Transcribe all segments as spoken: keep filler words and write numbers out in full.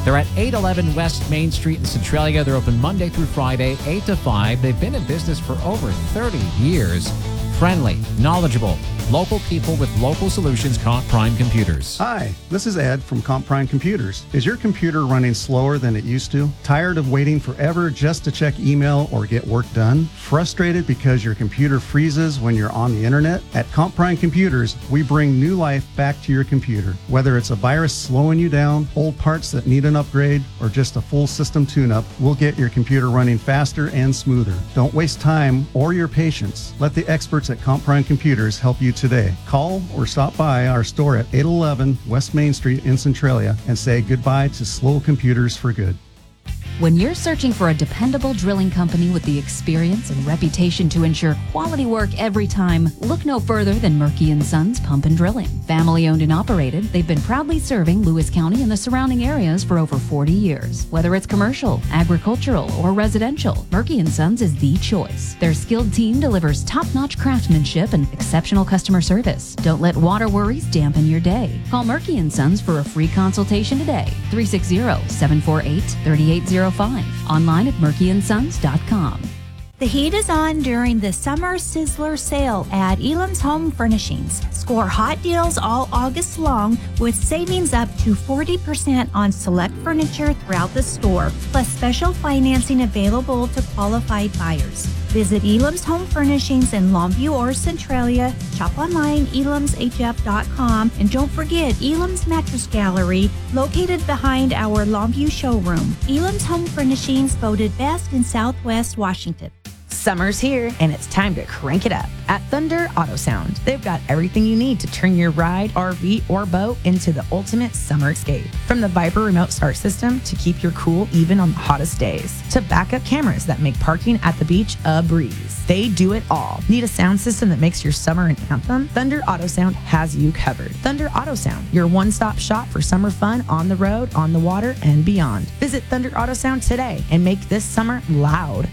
They're at eight eleven West Main Street in Centralia. They're open Monday through Friday, eight to five. They've been in business for over thirty years. Friendly, knowledgeable, local people with local solutions. Comp Prime Computers. Hi, this is Ed from Comp Prime Computers. Is your computer running slower than it used to? Tired of waiting forever just to check email or get work done? Frustrated because your computer freezes when you're on the internet? At Comp Prime Computers, we bring new life back to your computer. Whether it's a virus slowing you down, old parts that need an upgrade, or just a full system tune-up, we'll get your computer running faster and smoother. Don't waste time or your patience. Let the experts at Comp Prime Computers help you today. Call or stop by our store at eight eleven West Main Street in Centralia and say goodbye to slow computers for good. When you're searching for a dependable drilling company with the experience and reputation to ensure quality work every time, look no further than Murky and Sons Pump and Drilling. Family owned and operated, they've been proudly serving Lewis County and the surrounding areas for over forty years. Whether it's commercial, agricultural, or residential, Murky and Sons is the choice. Their skilled team delivers top-notch craftsmanship and exceptional customer service. Don't let water worries dampen your day. Call Murky and Sons for a free consultation today. three six zero, seven four eight, three eight zero five. Online at murky and sons dot com. The heat is on during the Summer Sizzler sale at Elam's Home Furnishings. Score hot deals all August long with savings up to forty percent on select furniture throughout the store, plus special financing available to qualified buyers. Visit Elam's Home Furnishings in Longview or Centralia. Shop online, elams h f dot com. And don't forget Elam's Mattress Gallery, located behind our Longview showroom. Elam's Home Furnishings voted best in Southwest Washington. Summer's here, and it's time to crank it up. At Thunder Auto Sound, they've got everything you need to turn your ride, R V, or boat into the ultimate summer escape. From the Viper remote start system to keep your cool even on the hottest days, to backup cameras that make parking at the beach a breeze. They do it all. Need a sound system that makes your summer an anthem? Thunder Auto Sound has you covered. Thunder Auto Sound, your one-stop shop for summer fun on the road, on the water, and beyond. Visit Thunder Auto Sound today and make this summer loud.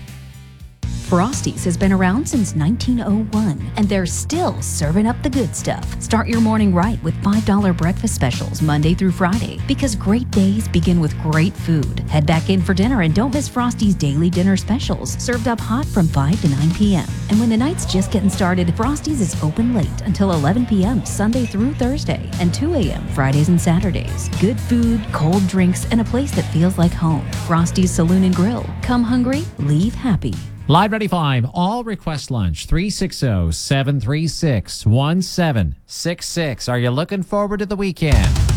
Frosties has been around since nineteen oh one, and they're still serving up the good stuff. Start your morning right with five dollar breakfast specials Monday through Friday, because great days begin with great food. Head back in for dinner and don't miss Frosties' daily dinner specials, served up hot from five to nine p.m. And when the night's just getting started, Frosties is open late until eleven p.m. Sunday through Thursday and two a.m. Fridays and Saturdays. Good food, cold drinks, and a place that feels like home. Frosties Saloon and Grill. Come hungry, leave happy. Live Ready five, all request lunch, three six zero, seven three six, one seven six six. Are you looking forward to the weekend?